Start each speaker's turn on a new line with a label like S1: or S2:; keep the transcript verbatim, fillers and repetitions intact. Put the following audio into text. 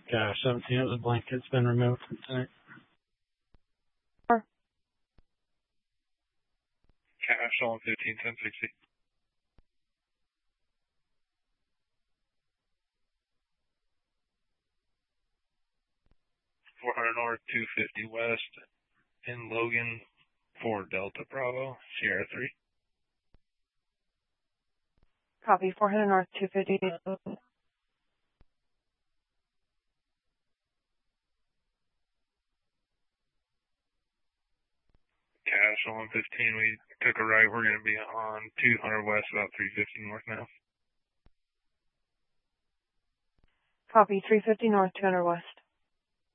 S1: Gosh, seventeen of the blanket's been removed from tonight.
S2: Cash on fifteen, ten sixty. four hundred north, two fifty west, in Logan, four Delta Bravo, Sierra three.
S3: Copy, four hundred north, two fifty.
S2: Cash on fifteen, we took a right, we're going to be on two hundred west, about three fifty north now.
S3: Copy, three fifty north, two hundred west.